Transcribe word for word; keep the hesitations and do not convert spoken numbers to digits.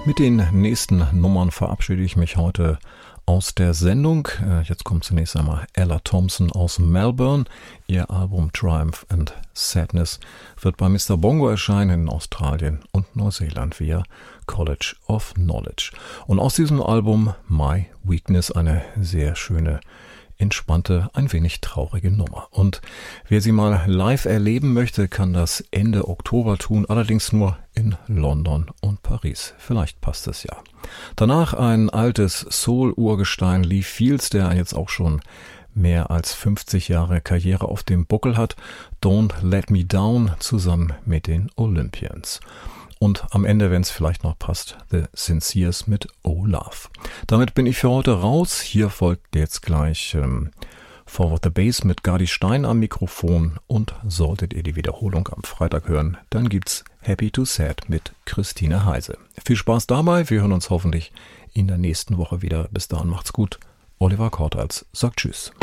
Mit den nächsten Nummern verabschiede ich mich heute aus der Sendung. Jetzt kommt zunächst einmal Ella Thompson aus Melbourne. Ihr Album Triumph and Sadness wird bei Mister Bongo erscheinen in Australien und Neuseeland via College of Knowledge. Und aus diesem Album My Weakness eine sehr schöne, entspannte, ein wenig traurige Nummer. Und wer sie mal live erleben möchte, kann das Ende Oktober tun, allerdings nur in London und Paris. Vielleicht passt es ja. Danach ein altes Soul-Urgestein, Lee Fields, der jetzt auch schon mehr als fünfzig Jahre Karriere auf dem Buckel hat. Don't Let Me Down zusammen mit den Olympians. Und am Ende, wenn es vielleicht noch passt, The Sinceres mit Oh Love. Damit bin ich für heute raus. Hier folgt jetzt gleich ähm, Forward the Bass mit Gardi Stein am Mikrofon. Und solltet ihr die Wiederholung am Freitag hören, dann gibt's Happy to Sad mit Christine Heise. Viel Spaß dabei. Wir hören uns hoffentlich in der nächsten Woche wieder. Bis dahin macht's gut. Oliver Kortals sagt Tschüss.